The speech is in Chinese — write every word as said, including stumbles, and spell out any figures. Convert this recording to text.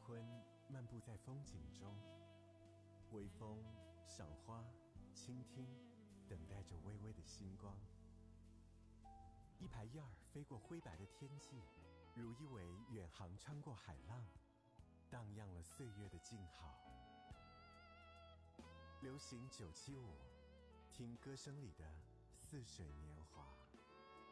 昏漫步在风景中，微风、赏花、倾听，等待着微微的星光。一排燕儿飞过灰白的天际，如一尾远航穿过海浪，荡漾了岁月的静好。流行九七五，听歌声里的似水流。